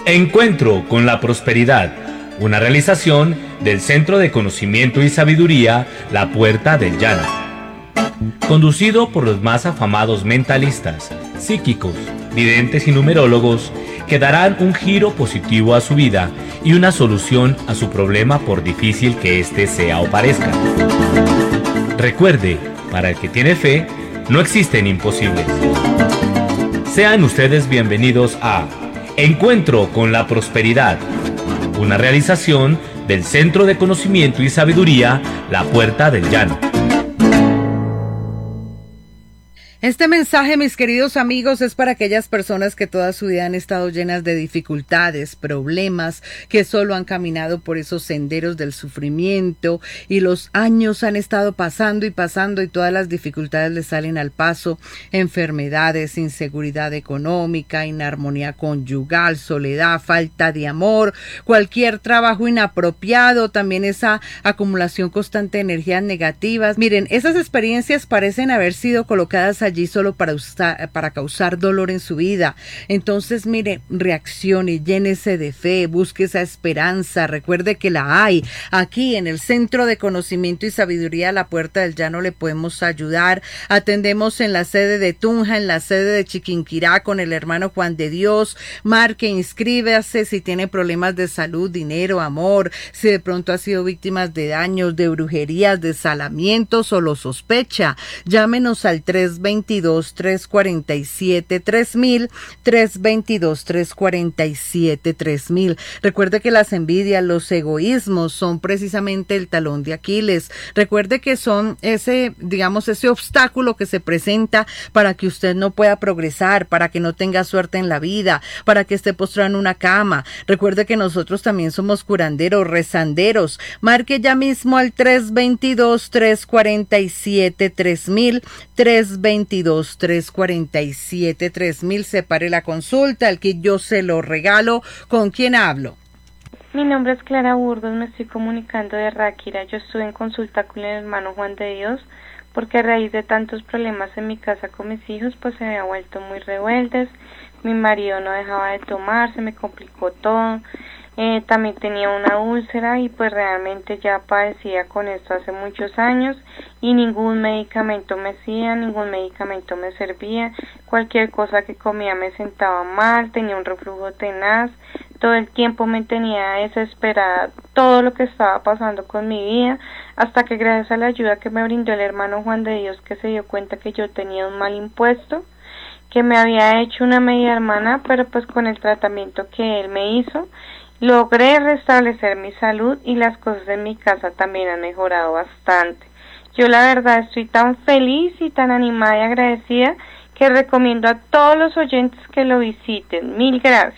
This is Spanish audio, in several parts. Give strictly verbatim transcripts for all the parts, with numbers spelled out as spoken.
Encuentro con la prosperidad, una realización del Centro de Conocimiento y Sabiduría La Puerta del Llano, conducido por los más afamados mentalistas, psíquicos, videntes y numerólogos que darán un giro positivo a su vida y una solución a su problema por difícil que éste sea o parezca. Recuerde, para el que tiene fe, no existen imposibles. Sean ustedes bienvenidos a Encuentro con la Prosperidad, una realización del Centro de Conocimiento y Sabiduría La Puerta del Llano. Este mensaje, mis queridos amigos, es para aquellas personas que toda su vida han estado llenas de dificultades, problemas, que solo han caminado por esos senderos del sufrimiento y los años han estado pasando y pasando y todas las dificultades les salen al paso, enfermedades, inseguridad económica, inarmonía conyugal, soledad, falta de amor, cualquier trabajo inapropiado, también esa acumulación constante de energías negativas. Miren, esas experiencias parecen haber sido colocadas allí allí solo para, usar, para causar dolor en su vida. Entonces, mire, reaccione, llénese de fe, busque esa esperanza, recuerde que la hay. Aquí en el Centro de Conocimiento y Sabiduría La Puerta del Llano le podemos ayudar. Atendemos en la sede de Tunja, en la sede de Chiquinquirá con el hermano Juan de Dios. Marque, inscríbase si tiene problemas de salud, dinero, amor, si de pronto ha sido víctima de daños, de brujerías, de salamientos o lo sospecha. Llámenos al tres veintidós, tres cuarenta y siete, tres mil, tres veintidós, tres cuarenta y siete, tres mil. Recuerde que las envidias, los egoísmos son precisamente el talón de Aquiles. Recuerde que son ese, digamos, ese obstáculo que se presenta para que usted no pueda progresar, para que no tenga suerte en la vida, para que esté postrado en una cama. Recuerde que nosotros también somos curanderos, rezanderos. Marque ya mismo al tres veintidós, tres cuarenta y siete, tres mil, tres veintidós, tres cuarenta y siete, tres mil. Separe la consulta, el que yo se lo regalo. ¿Con quién hablo? Mi nombre es Clara Burgos, me estoy comunicando de Ráquira. Yo estuve en consulta con el hermano Juan de Dios porque a raíz de tantos problemas en mi casa con mis hijos, pues se me había vuelto muy rebeldes. Mi marido no dejaba de tomar, se me complicó todo. Eh, también tenía una úlcera y pues realmente ya padecía con esto hace muchos años y ningún medicamento me hacía, ningún medicamento me servía, cualquier cosa que comía me sentaba mal, tenía un reflujo tenaz, todo el tiempo me tenía desesperada todo lo que estaba pasando con mi vida, hasta que gracias a la ayuda que me brindó el hermano Juan de Dios, que se dio cuenta que yo tenía un mal impuesto, que me había hecho una media hermana, pero pues con el tratamiento que él me hizo, logré restablecer mi salud y las cosas en mi casa también han mejorado bastante. Yo la verdad estoy tan feliz y tan animada y agradecida que recomiendo a todos los oyentes que lo visiten. Mil gracias.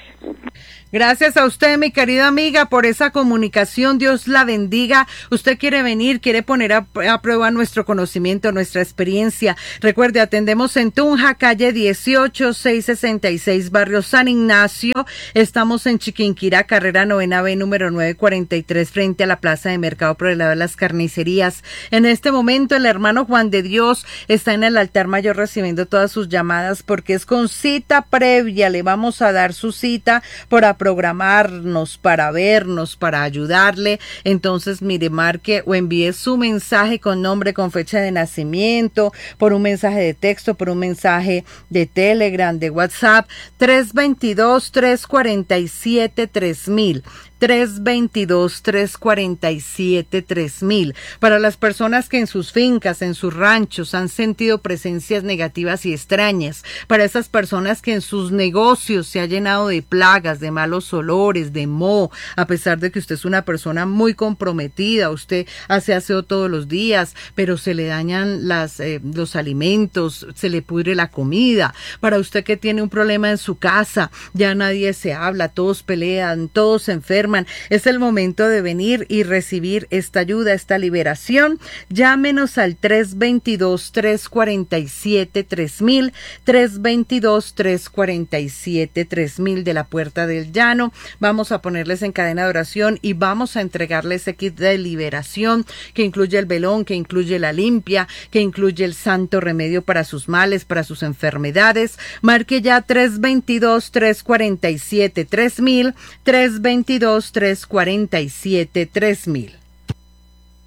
Gracias a usted, mi querida amiga, por esa comunicación. Dios la bendiga. Usted quiere venir, quiere poner a, a prueba nuestro conocimiento, nuestra experiencia. Recuerde, atendemos en Tunja, calle dieciocho, seiscientos sesenta y seis, barrio San Ignacio. Estamos en Chiquinquirá, carrera novena B, número novecientos cuarenta y tres, frente a la plaza de mercado por el lado de las carnicerías. En este momento, el hermano Juan de Dios está en el altar mayor recibiendo todas sus llamadas porque es con cita previa. Le vamos a dar su cita por programarnos, para vernos, para ayudarle. Entonces, mire, marque o envíe su mensaje con nombre, con fecha de nacimiento, por un mensaje de texto, por un mensaje de Telegram, de WhatsApp, tres veintidós, tres cuarenta y siete, tres mil. tres veintidós, tres cuarenta y siete, tres mil. Para las personas que en sus fincas, en sus ranchos han sentido presencias negativas y extrañas, para esas personas que en sus negocios se ha llenado de plagas, de malos olores, de moho, a pesar de que usted es una persona muy comprometida, usted hace aseo todos los días, pero se le dañan las, eh, los alimentos, se le pudre la comida. Para usted que tiene un problema en su casa, ya nadie se habla, todos pelean, todos se enferman. Es el momento de venir y recibir esta ayuda, esta liberación. Llámenos al tres veintidós, tres cuarenta y siete, tres mil. mil, tres dos dos, tres cuatro siete, tres mil de la Puerta del Llano. Vamos a ponerles en cadena de oración y vamos a entregarles ese kit de liberación que incluye el velón, que incluye la limpia, que incluye el santo remedio para sus males, para sus enfermedades. Marque ya tres dos dos, tres cuatro siete, tres mil, tres dos dos, tres cuatro siete, tres mil.